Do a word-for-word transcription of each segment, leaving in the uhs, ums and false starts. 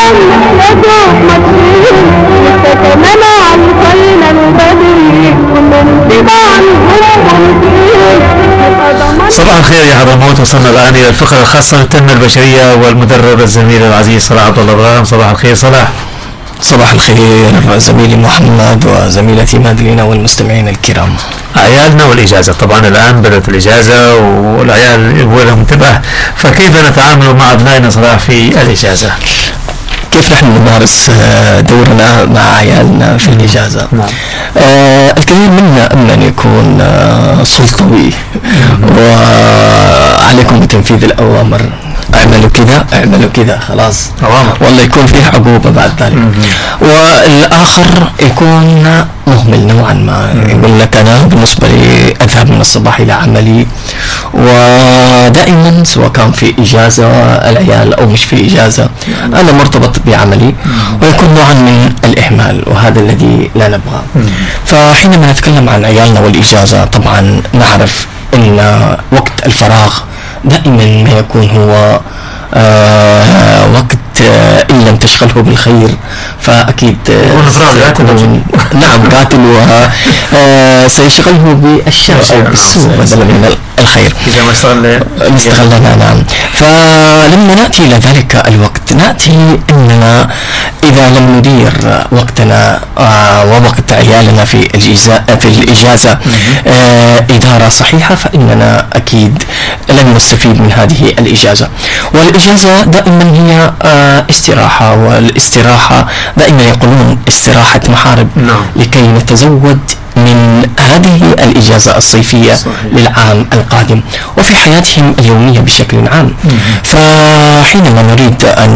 يدوب مطلوب مستكمل عن كل البدري ومن تبع صباح الخير يا حضرموت. وصلنا الآن إلى الفقرة الخاصة بالتنمية البشرية والمدرب الزميل العزيز صلاح عبد الله إبراهيم. صباح الخير صلاح. صباح الخير زميلي محمد وزميلتي مادلينا والمستمعين الكرام. عيالنا والإجازة، طبعا الآن بدأت الإجازة والعيال يبغوا لهم انتباه، فكيف نتعامل مع أبنائنا صلاح في الإجازة؟ كيف نحن نمارس دورنا مع عيالنا في الإجازة؟ نعم. آه الكثير منا أن يكون آه سلطوي وعليكم بتنفيذ الأوامر، اعملوا كذا اعملوا كذا خلاص أوامر، والله يكون فيه عقوبة بعد ذلك. والآخر يكون مهمل نوعا ما، يقول لك أنا بالنسبة لي أذهب من الصباح إلى عملي، ودائما سواء كان في إجازة العيال أو مش في إجازة أنا مرتبط بعملي، ويكون نوعا من الإهمال، وهذا الذي لا نبغاه. فحينما نتكلم عن عيالنا والإجازة طبعا نعرف أن وقت الفراغ دائما ما يكون هو آه وقت آه إن لم تشغله بالخير فأكيد آه نعم قاتل وسيشغله بالشر أو بالسوء بدلا من الخير إذا ما استغلنا. نعم. فلما نأتي إلى ذلك الوقت نأتي أننا إذا لم ندير وقتنا آه ووقت عيالنا في الإجازة في الإجازة آه إدارة صحيحة فإننا أكيد لن نستفيد من هذه الإجازة. والإجازة دائما هي آه استراحة، والاستراحة دائما يقولون استراحة محارب. نعم. لكي نتزود من هذه الإجازة الصيفية صحيح. للعام القادم وفي حياتهم اليومية بشكل عام. فحينما نريد أن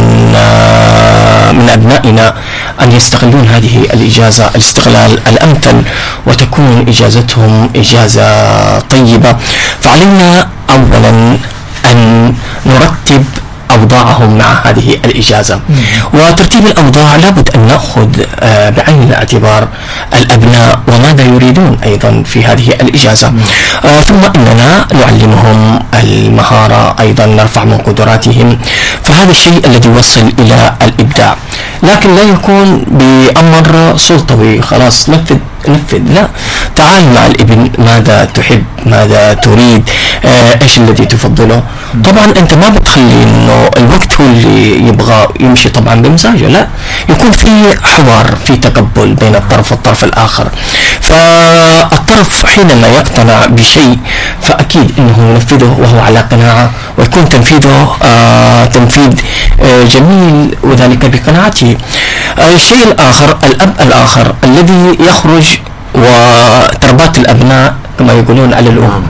من أبنائنا أن يستغلون هذه الإجازة الاستغلال الأمثل وتكون إجازتهم إجازة طيبة، فعلينا أولا أن نرتب أوضاعهم مع هذه الإجازة. وترتيب الأوضاع لابد أن نأخذ بعين الاعتبار الأبناء وماذا يريدون أيضا في هذه الإجازة. ثم إننا نعلمهم المهارة، أيضا نرفع من قدراتهم، فهذا الشيء الذي يوصل إلى الإبداع. لكن لا يكون بأمر سلطوي خلاص نفذ نفذ لا، تعال مع الابن ماذا تحب ماذا تريد آه ايش الذي تفضله. طبعا انت ما بتخلي انه الوقت هو اللي يبغى يمشي طبعا بمزاجه، لا، يكون في حوار في تقبل بين الطرف والطرف الاخر. فالطرف حينما يقتنع بشيء فاكيد انه ينفذه وهو على قناعة، ويكون تنفيذه آه تنفيذ آه جميل وذلك بقناعته. آه الشيء الاخر الاب الاخر الذي يخرج وتربات الأبناء كما يقولون على الأم،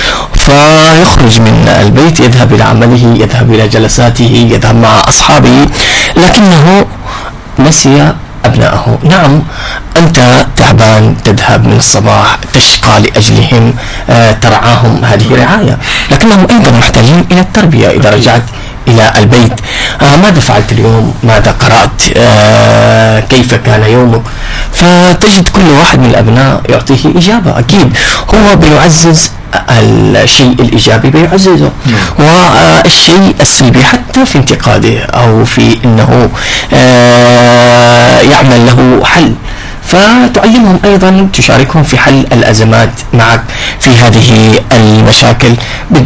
فيخرج من البيت يذهب إلى عمله يذهب إلى جلساته يذهب مع أصحابه، لكنه نسي أبنائه. نعم أنت تعبان تذهب من الصباح تشقى لأجلهم آه ترعاهم، هذه رعاية، لكنهم أيضا محتاجين إلى التربية. إذا رجعت إلى البيت آه ماذا فعلت اليوم، ماذا قرأت، آه كيف كان يومك، فتجد كل واحد من الأبناء يعطيه إجابة. أكيد هو بيعزز الشيء الإيجابي بيعززه، والشيء السلبي حتى في انتقاده أو في أنه آه يعمل له حل، فتعلمهم أيضا تشاركهم في حل الأزمات معك في هذه المشاكل.